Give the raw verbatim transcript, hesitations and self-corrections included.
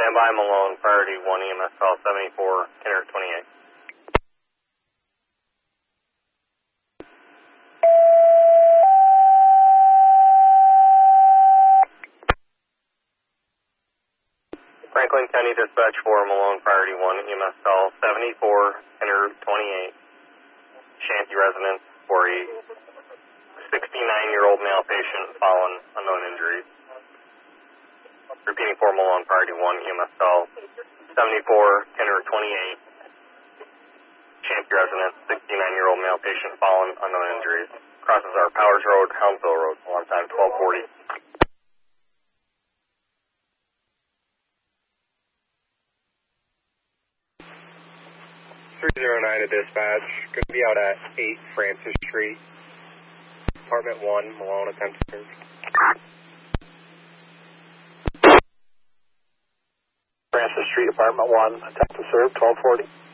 Stand by, Malone, priority one E M S call seventy-four, Kenner twenty-eight. Franklin County Dispatch for Malone, priority one E M S call seventy-four, Kenner twenty-eight. Shanty residence for a sixty-nine-year-old male patient following unknown injuries. Repeating for Malone, priority one E M S call seventy-four, Kenner twenty-eight. Shanty residence, sixty-nine-year-old male patient following unknown injuries. Crosses our Powers Road, Helmsville Road, alarm time twelve forty. three zero nine to dispatch, going to be out at eight Francis Street, apartment one, Malone, attempt to serve. Francis Street, apartment one, attempt to serve, twelve forty.